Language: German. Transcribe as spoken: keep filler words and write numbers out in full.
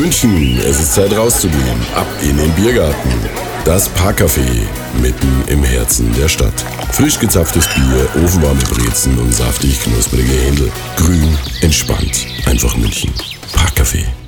München, es ist Zeit rauszugehen. Ab in den Biergarten. Das Parkcafé, mitten im Herzen der Stadt. Frisch gezapftes Bier, ofenwarme Brezen und saftig knusprige Händel. Grün, entspannt, einfach München. Parkcafé.